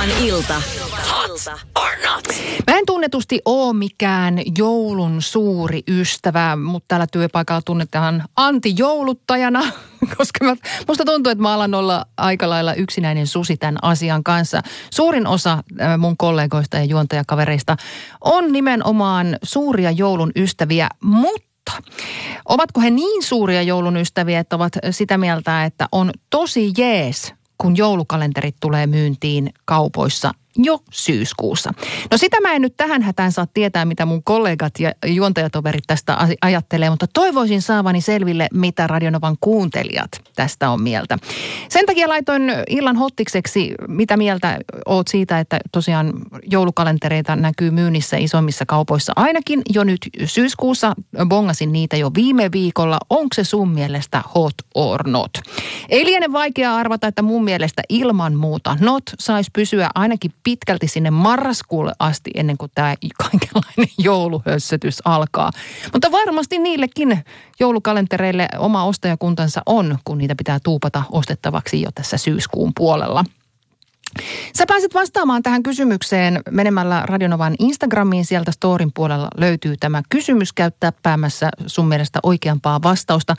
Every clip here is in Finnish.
ilta. Hot or not? Mä en tunnetusti ole mikään joulun suuri ystävä, mutta täällä työpaikalla tunnetaan anti-jouluttajana, koska musta tuntuu, että mä alan olla aika lailla yksinäinen susi tämän asian kanssa. Suurin osa mun kollegoista ja juontajakavereista on nimenomaan suuria joulun ystäviä, mutta ovatko he niin suuria joulun ystäviä, että ovat sitä mieltä, että on tosi jees, kun joulukalenterit tulee myyntiin kaupoissa jo syyskuussa. No sitä mä en nyt tähän hätään saa tietää, mitä mun kollegat ja juontajatoverit tästä ajattelee, mutta toivoisin saavani selville, mitä Radionovan kuuntelijat tästä on mieltä. Sen takia laitoin illan hottikseksi, mitä mieltä oot siitä, että tosiaan joulukalentereita näkyy myynnissä isommissa kaupoissa ainakin jo nyt syyskuussa. Bongasin niitä jo viime viikolla. Onko se sun mielestä hot or not? Ei liene vaikea arvata, että mun mielestä ilman muuta not saisi pysyä ainakin pitkälti sinne marraskuulle asti ennen kuin tämä kaikenlainen jouluhössötys alkaa. Mutta varmasti niillekin joulukalentereille oma ostajakuntansa on, kun niitä pitää tuupata ostettavaksi jo tässä syyskuun puolella. Sä pääset vastaamaan tähän kysymykseen menemällä Radionovan Instagramiin. Sieltä storin puolella löytyy tämä kysymys. Käy täppäämässä sun mielestä oikeampaa vastausta.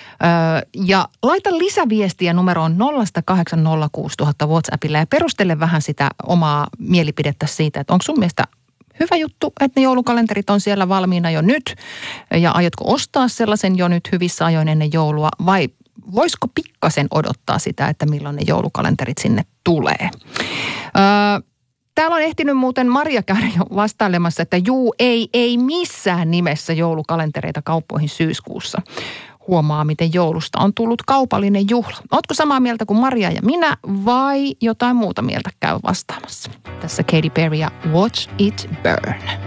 Ja laita lisäviestiä numeroon 0806000 WhatsAppilla ja perustele vähän sitä omaa mielipidettä siitä, että onko sun mielestä hyvä juttu, että ne joulukalenterit on siellä valmiina jo nyt ja aiotko ostaa sellaisen jo nyt hyvissä ajoin ennen joulua vai voisiko pikkasen odottaa sitä, että milloin ne joulukalenterit sinne tulee? Täällä on ehtinyt muuten Maria käydä jo vastailemassa, että ei missään nimessä joulukalentereita kauppoihin syyskuussa. Huomaa, miten joulusta on tullut kaupallinen juhla. Ootko samaa mieltä kuin Maria ja minä vai jotain muuta mieltä käy vastaamassa? Tässä Katy Perry ja Watch It Burn.